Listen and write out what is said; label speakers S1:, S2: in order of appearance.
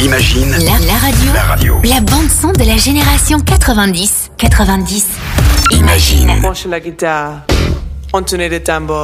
S1: Imagine
S2: La radio. La bande-son de la génération 90. Imagine.
S3: Branche la guitare, on tenait les tambours.